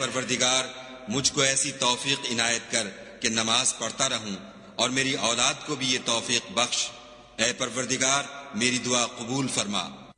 परवरदिगार, मुझको ऐसी तौफीक इनायत कर कि नमाज पढ़ता रहूं और मेरी औलाद को भी ये तौफीक बख्श। ए परवरदिगार, मेरी दुआ कबूल फरमा।